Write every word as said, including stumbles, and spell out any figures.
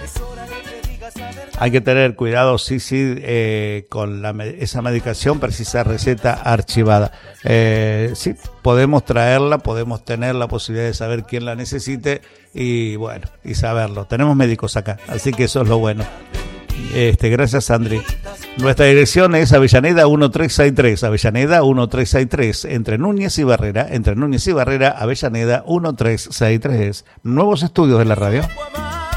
Hay que tener cuidado, sí, sí, eh, con la, esa medicación, precisa receta archivada. Eh, sí, podemos traerla, podemos tener la posibilidad de saber quién la necesite y bueno, y saberlo. Tenemos médicos acá, así que eso es lo bueno. Este, gracias, Sandri. Nuestra dirección es Avellaneda mil trescientos sesenta y tres, Avellaneda mil trescientos sesenta y tres, entre Núñez y Barrera, entre Núñez y Barrera, Avellaneda mil trescientos sesenta y tres. Nuevos estudios de la radio.